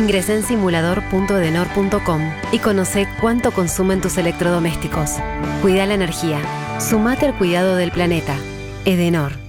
Ingresá en simulador.edenor.com y conoce cuánto consumen tus electrodomésticos. Cuida la energía. Sumate al cuidado del planeta. Edenor.